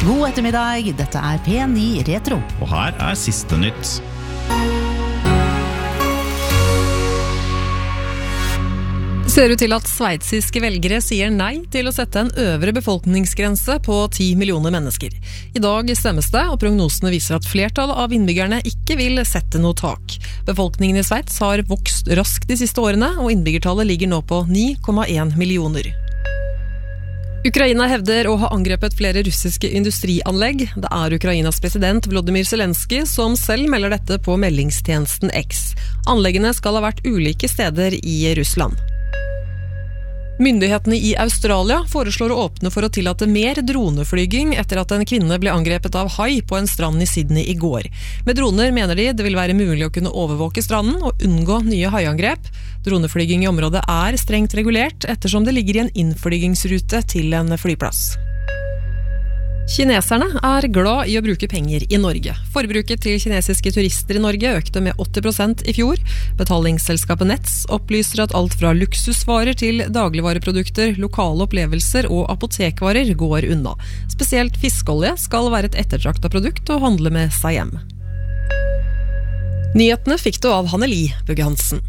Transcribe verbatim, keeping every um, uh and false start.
God ettermiddag, dette er P ni Retro. Og her er siste nytt. Ser ut til at sveitsiske velgere sier nei til å sette en øvre befolkningsgrense på ti millioner mennesker. I dag stemmes det, og prognosene viser at flertallet av innbyggerne ikke vil sette noe tak. Befolkningen i Sveits har vokst raskt de siste årene, og innbyggertallet ligger nå på ni komma en millioner. Ukraina hevder å ha angrepet flere russiske industrianlegg. Det er Ukrainas president Volodymyr Zelensky som selv melder dette på meldingstjenesten X. Anleggene skal ha vært ulike steder i Russland. Myndighetene i Australia foreslår å åpne for å tillate mer droneflyging etter at en kvinne ble angrepet av hai på en strand i Sydney i går. Med droner mener de det vil være mulig å kunne overvåke stranden og unngå nye haiangrep. Droneflyging i området er strengt regulert ettersom det ligger i en innflygingsrute til en flyplass. Kineserne er glad i å bruke penger i Norge. Forbruket til kinesiske turister i Norge økte med åtti prosent i fjor. Betalingsselskapet Nets opplyser at alt fra luksusvarer til dagligvareprodukter, lokale opplevelser og apotekvarer går unna. Spesielt fiskolje skal være et ettertraktet produkt å handle med seg hjem. Nyhetene fikk du av Hanneli Bugge Hansen.